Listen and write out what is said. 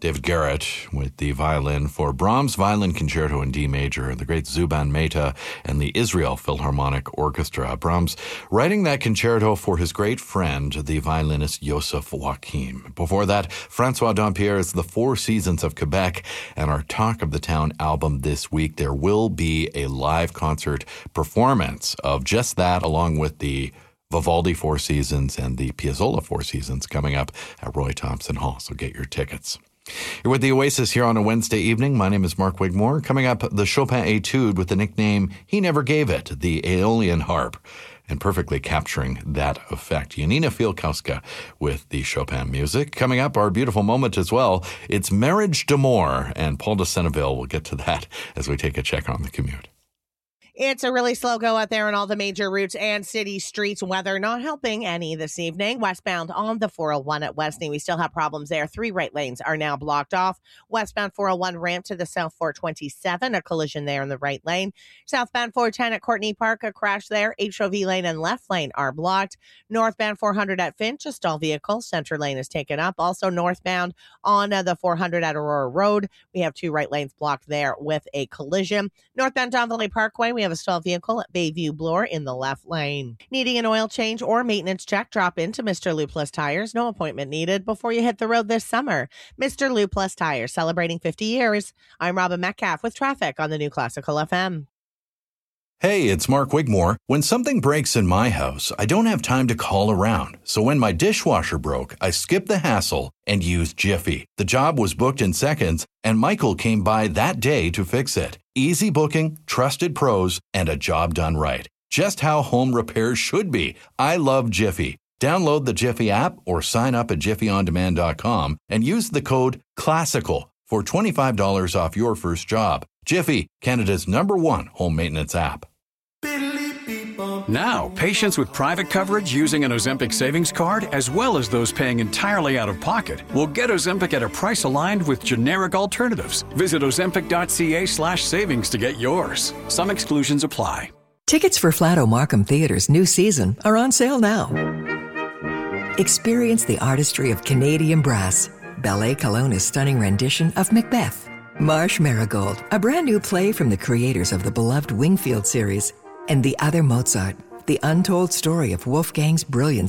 David Garrett with the violin for Brahms' Violin Concerto in D major, the great Zubin Mehta and the Israel Philharmonic Orchestra. Brahms writing that concerto for his great friend, the violinist Joseph Joachim. Before that, Francois Dampierre's The Four Seasons of Quebec, and our Talk of the Town album this week. There will be a live concert performance of just that, along with the Vivaldi Four Seasons and the Piazzolla Four Seasons coming up at Roy Thompson Hall, so get your tickets. You're with the Oasis here on a Wednesday evening. My name is Mark Wigmore. Coming up, the Chopin Etude with the nickname He Never Gave It, the Aeolian Harp, and perfectly capturing that effect. Janina Fielkowska with the Chopin music. Coming up, our beautiful moment as well. It's Marriage d'Amour, and Paul de Senneville will get to that as we take a check on the commute. It's a really slow go out there on all the major routes and city streets. Weather not helping any this evening. Westbound on the 401 at Westney, we still have problems there. 3 right lanes are now blocked off. Westbound 401 ramp to the South 427, a collision there in the right lane. Southbound 410 at Courtney Park, a crash there. HOV lane and left lane are blocked. Northbound 400 at Finch, a stall vehicle. Center lane is taken up. Also northbound on the 400 at Aurora Road, we have 2 right lanes blocked there with a collision. Northbound Don Valley Parkway, we have a stalled vehicle at Bayview Bloor in the left lane. Needing an oil change or maintenance check? Drop into Mr. Lou Plus Tires. No appointment needed before you hit the road this summer. Mr. Lou Plus Tires, celebrating 50 years. I'm Robin Metcalf with traffic on the New Classical FM. Hey, it's Mark Wigmore. When something breaks in my house, I don't have time to call around. So when my dishwasher broke, I skipped the hassle and used Jiffy. The job was booked in seconds, and Michael came by that day to fix it. Easy booking, trusted pros, and a job done right. Just how home repairs should be. I love Jiffy. Download the Jiffy app or sign up at jiffyondemand.com and use the code CLASSICAL for $25 off your first job. Jiffy, Canada's #1 home maintenance app. Now, patients with private coverage using an Ozempic savings card, as well as those paying entirely out of pocket, will get Ozempic at a price aligned with generic alternatives. Visit ozempic.ca/savings to get yours. Some exclusions apply. Tickets for Flato Markham Theatre's new season are on sale now. Experience the artistry of Canadian brass, Ballet Kelowna's stunning rendition of Macbeth, Marsh Marigold, a brand new play from the creators of the beloved Wingfield series, and The Other Mozart, the untold story of Wolfgang's brilliant